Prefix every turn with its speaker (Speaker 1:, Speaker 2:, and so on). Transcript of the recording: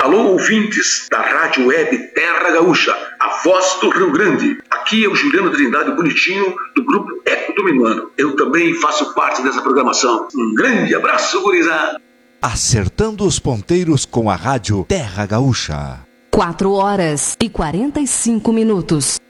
Speaker 1: Alô, ouvintes da Rádio Web Terra Gaúcha, a voz do Rio Grande. Aqui é o Juliano Trindade Bonitinho, do grupo Eco Dominando. Eu também faço parte dessa programação. Um grande abraço, gurizada.
Speaker 2: Acertando os ponteiros com a Rádio Terra Gaúcha.
Speaker 3: 4 horas e 45 minutos.